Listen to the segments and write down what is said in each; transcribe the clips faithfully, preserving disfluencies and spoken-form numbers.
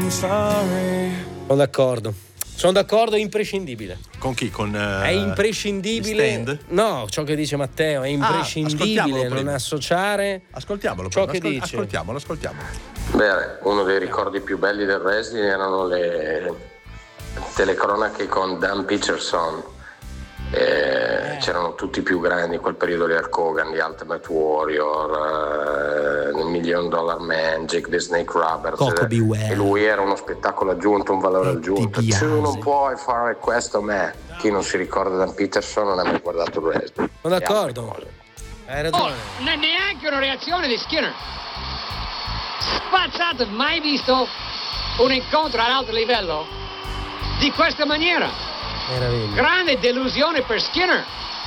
Sono d'accordo. Sono d'accordo, è imprescindibile. Con chi? Con uh, È imprescindibile. Stand? No, ciò che dice Matteo, è imprescindibile ah, non associare. Ascoltiamolo ciò prima. che Ascol- dice. Ascoltiamolo, ascoltiamolo. Beh, uno dei ricordi più belli del wrestling erano le telecronache con Dan Peterson. Eh, c'erano tutti i più grandi in quel periodo di Hulk Hogan, di Ultimate Warrior, uh, Million Dollar Man, Jake the Snake Roberts, e lui era uno spettacolo aggiunto, un valore aggiunto. Tu non puoi fare questo, me. Chi non si ricorda Dan Peterson non ha mai guardato il wrestling. Sono d'accordo. Hai ragione. Oh, non è neanche una reazione di Skinner. Spazzato, mai visto un incontro ad alto livello di questa maniera. Meraviglia. Grande delusione per Skinner.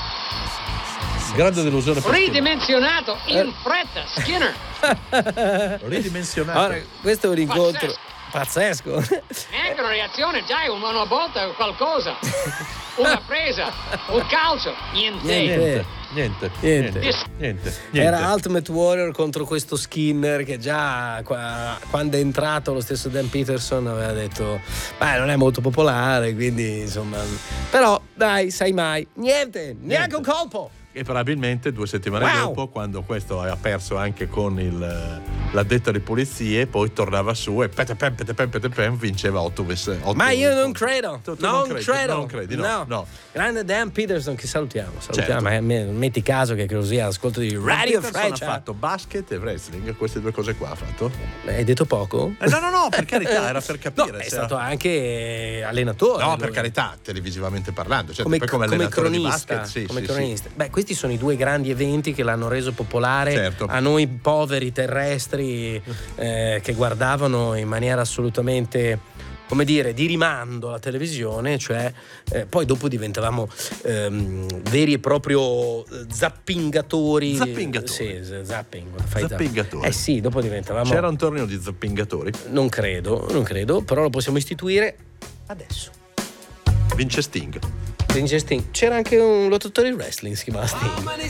Grande delusione per Ridimensionato Skinner. in fretta, Skinner. Ridimensionato. Allora, questo è un incontro pazzesco. Neanche una reazione, già una, una botta o qualcosa. Una presa, un calcio, niente. Niente. Niente, Niente. niente, niente, niente. Era Ultimate Warrior contro questo Skinner che già qua, quando è entrato lo stesso Dan Peterson aveva detto beh, non è molto popolare, quindi insomma, però dai, sai mai, niente, neanche un colpo. E probabilmente due settimane Wow. dopo, quando questo aveva perso anche con il, l'addetto alle pulizie, poi tornava su e pete pem, pete pem, pete pem, vinceva otto vs otto. Ma io non credo, Tu, tu non, non credi, credo, non credi, no, no. no. Grande Dan Peterson, che salutiamo, salutiamo. Certo. Eh, metti caso che così all'ascolto di Radio Peterson Freccia. ha fatto basket e wrestling, queste due cose qua ha fatto. Beh, hai detto poco? Eh, no, no, no, per carità, era per capire. No, è se stato era... anche allenatore. No, lui. per carità, televisivamente parlando, certo, come, poi come come allenatore cronista, di basket, sì, come sì, cronista. Beh, questi sono i due grandi eventi che l'hanno reso popolare, certo. a noi poveri terrestri eh, che guardavano in maniera assolutamente, come dire, di rimando la televisione, cioè eh, poi dopo diventavamo ehm, veri e proprio zappingatori. Zappingatori. Sì, zapping. Fai Zappingatori. Eh sì, dopo diventavamo. C'era un torneo di zappingatori? Non credo, non credo, però lo possiamo istituire adesso. Vince Sting. Vince Sting. C'era anche un lottatore di wrestling, si chiamava Sting.